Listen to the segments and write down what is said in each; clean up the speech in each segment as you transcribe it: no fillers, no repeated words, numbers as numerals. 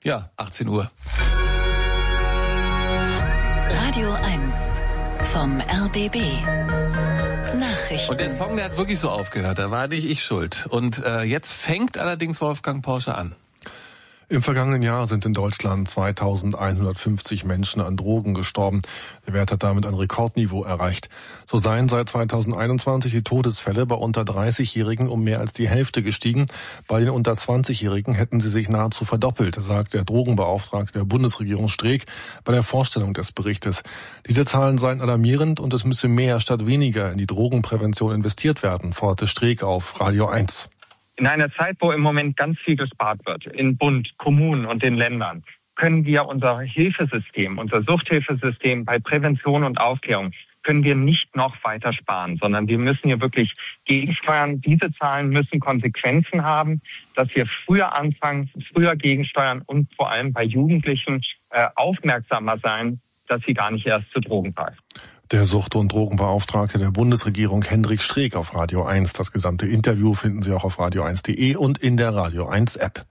Ja, 18 Uhr. Radio 1 vom RBB. Nachrichten. Und der Song, der hat wirklich so aufgehört, da war nicht ich schuld. Und jetzt fängt allerdings Wolfgang Porsche an. Im vergangenen Jahr sind in Deutschland 2150 Menschen an Drogen gestorben. Der Wert hat damit ein Rekordniveau erreicht. So seien seit 2021 die Todesfälle bei unter 30-Jährigen um mehr als die Hälfte gestiegen. Bei den unter 20-Jährigen hätten sie sich nahezu verdoppelt, sagt der Drogenbeauftragte der Bundesregierung Streeck bei der Vorstellung des Berichtes. Diese Zahlen seien alarmierend und es müsse mehr statt weniger in die Drogenprävention investiert werden, forderte Streeck auf Radio 1. In einer Zeit, wo im Moment ganz viel gespart wird, in Bund, Kommunen und den Ländern, können wir unser Hilfesystem, unser Suchthilfesystem bei Prävention und Aufklärung, können wir nicht noch weiter sparen, sondern wir müssen hier wirklich gegensteuern. Diese Zahlen müssen Konsequenzen haben, dass wir früher anfangen, früher gegensteuern und vor allem bei Jugendlichen aufmerksamer sein, dass sie gar nicht erst zu Drogen greifen. Der Sucht- und Drogenbeauftragte der Bundesregierung Hendrik Streeck auf Radio 1. Das gesamte Interview finden Sie auch auf radio1.de und in der Radio 1 App.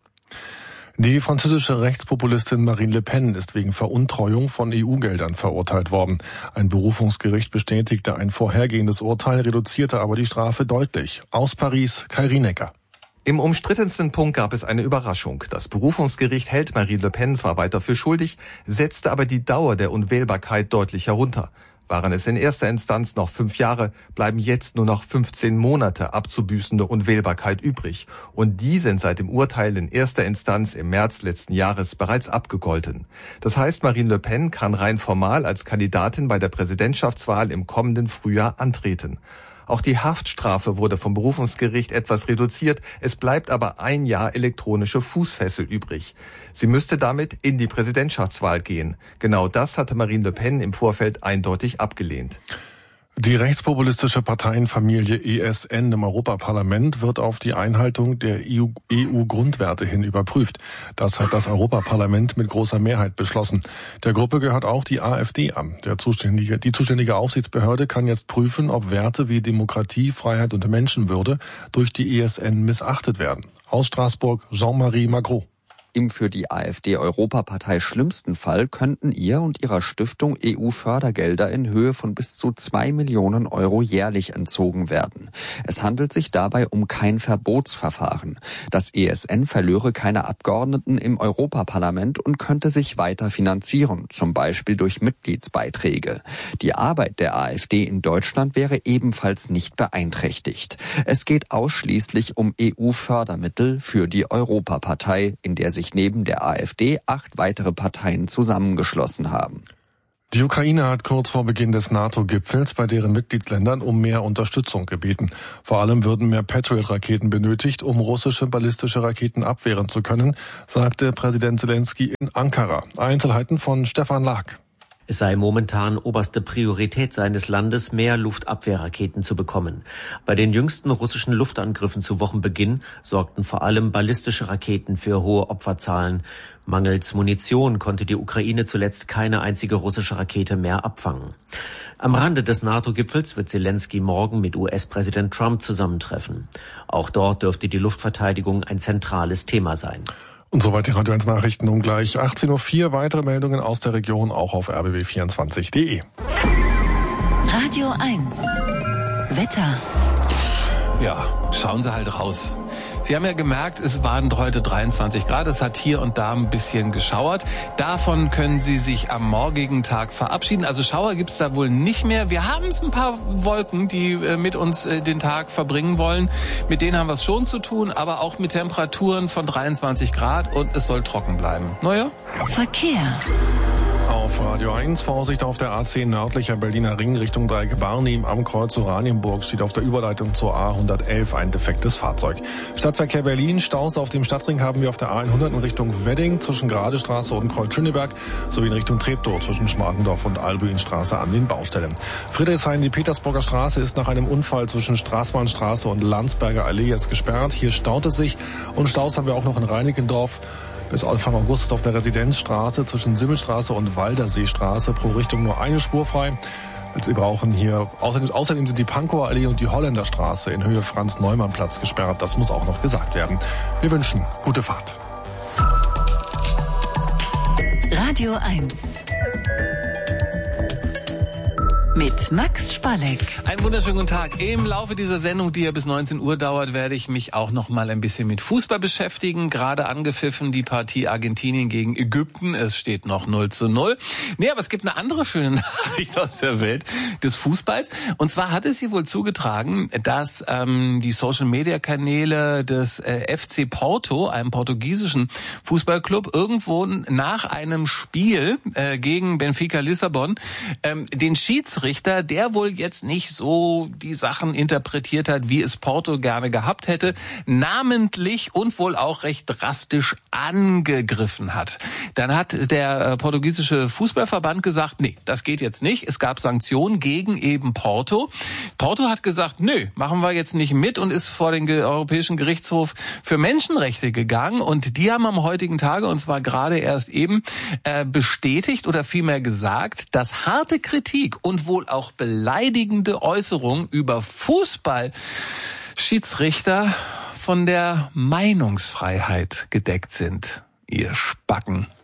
Die französische Rechtspopulistin Marine Le Pen ist wegen Veruntreuung von EU-Geldern verurteilt worden. Ein Berufungsgericht bestätigte ein vorhergehendes Urteil, reduzierte aber die Strafe deutlich. Aus Paris, Kai Rienecker. Im umstrittensten Punkt gab es eine Überraschung. Das Berufungsgericht hält Marine Le Pen zwar weiter für schuldig, setzte aber die Dauer der Unwählbarkeit deutlich herunter. Waren es in erster Instanz noch 5 Jahre, bleiben jetzt nur noch 15 Monate abzubüßende Unwählbarkeit übrig. Und die sind seit dem Urteil in erster Instanz im März letzten Jahres bereits abgegolten. Das heißt, Marine Le Pen kann rein formal als Kandidatin bei der Präsidentschaftswahl im kommenden Frühjahr antreten. Auch die Haftstrafe wurde vom Berufungsgericht etwas reduziert. Es bleibt aber 1 Jahr elektronische Fußfessel übrig. Sie müsste damit in die Präsidentschaftswahl gehen. Genau das hatte Marine Le Pen im Vorfeld eindeutig abgelehnt. Die rechtspopulistische Parteienfamilie ESN im Europaparlament wird auf die Einhaltung der EU-Grundwerte hin überprüft. Das hat das Europaparlament mit großer Mehrheit beschlossen. Der Gruppe gehört auch die AfD an. Die zuständige Aufsichtsbehörde kann jetzt prüfen, ob Werte wie Demokratie, Freiheit und Menschenwürde durch die ESN missachtet werden. Aus Straßburg, Jean-Marie Magro. Im für die AfD-Europapartei schlimmsten Fall könnten ihr und ihrer Stiftung EU-Fördergelder in Höhe von bis zu 2 Millionen Euro jährlich entzogen werden. Es handelt sich dabei um kein Verbotsverfahren. Das ESN verlöre keine Abgeordneten im Europaparlament und könnte sich weiter finanzieren, zum Beispiel durch Mitgliedsbeiträge. Die Arbeit der AfD in Deutschland wäre ebenfalls nicht beeinträchtigt. Es geht ausschließlich um EU-Fördermittel für die Europapartei, in der sich neben der AfD 8 weitere Parteien zusammengeschlossen haben. Die Ukraine hat kurz vor Beginn des NATO-Gipfels bei deren Mitgliedsländern um mehr Unterstützung gebeten. Vor allem würden mehr Patriot-Raketen benötigt, um russische ballistische Raketen abwehren zu können, sagte Präsident Zelensky in Ankara. Einzelheiten von Stefan Lag. Es sei momentan oberste Priorität seines Landes, mehr Luftabwehrraketen zu bekommen. Bei den jüngsten russischen Luftangriffen zu Wochenbeginn sorgten vor allem ballistische Raketen für hohe Opferzahlen. Mangels Munition konnte die Ukraine zuletzt keine einzige russische Rakete mehr abfangen. Am Rande des NATO-Gipfels wird Zelensky morgen mit US-Präsident Trump zusammentreffen. Auch dort dürfte die Luftverteidigung ein zentrales Thema sein. Und soweit die Radio 1 Nachrichten um gleich 18.04 Uhr. Weitere Meldungen aus der Region auch auf rbb24.de. Radio 1 Wetter. Ja, schauen Sie halt raus. Sie haben ja gemerkt, es waren heute 23 Grad. Es hat hier und da ein bisschen geschauert. Davon können Sie sich am morgigen Tag verabschieden. Also Schauer gibt's da wohl nicht mehr. Wir haben es ein paar Wolken, die mit uns den Tag verbringen wollen. Mit denen haben wir es schon zu tun, aber auch mit Temperaturen von 23 Grad und es soll trocken bleiben. Naja. Verkehr. Auf Radio 1 Vorsicht auf der A10 nördlicher Berliner Ring Richtung Dreieck Barnim am Kreuz Oranienburg steht auf der Überleitung zur A111 ein defektes Fahrzeug. Stadtverkehr Berlin, Staus auf dem Stadtring haben wir auf der A100 in Richtung Wedding zwischen Gradestraße und Kreuz Schöneberg sowie in Richtung Treptow zwischen Schmargendorf und Albuinstraße an den Baustellen. Friedrichshain, die Petersburger Straße ist nach einem Unfall zwischen Straßbahnstraße und Landsberger Allee jetzt gesperrt. Hier staut es sich und Staus haben wir auch noch in Reinickendorf. Bis Anfang August ist auf der Residenzstraße zwischen Simmelstraße und Walderseestraße pro Richtung nur eine Spur frei. Sie brauchen hier, außerdem sind die Pankower Allee und die Holländerstraße in Höhe Franz-Neumann-Platz gesperrt. Das muss auch noch gesagt werden. Wir wünschen gute Fahrt. Radio 1. Mit Max Spalleck. Einen wunderschönen guten Tag. Im Laufe dieser Sendung, die ja bis 19 Uhr dauert, werde ich mich auch noch mal ein bisschen mit Fußball beschäftigen. Gerade angepfiffen die Partie Argentinien gegen Ägypten. Es steht noch 0:0. Nee, aber es gibt eine andere schöne Nachricht aus der Welt des Fußballs. Und zwar hat es hier wohl zugetragen, dass die Social-Media-Kanäle des FC Porto, einem portugiesischen Fußballclub, irgendwo nach einem Spiel gegen Benfica Lissabon den Schiedsrichter, der wohl jetzt nicht so die Sachen interpretiert hat, wie es Porto gerne gehabt hätte, namentlich und wohl auch recht drastisch angegriffen hat. Dann hat der portugiesische Fußballverband gesagt, nee, das geht jetzt nicht. Es gab Sanktionen gegen eben Porto. Porto hat gesagt, nö, machen wir jetzt nicht mit und ist vor den Europäischen Gerichtshof für Menschenrechte gegangen. Und die haben am heutigen Tage, und zwar gerade erst eben, bestätigt oder vielmehr gesagt, dass harte Kritik und wohl auch beleidigende Äußerungen über Fußballschiedsrichter von der Meinungsfreiheit gedeckt sind. Ihr Spacken.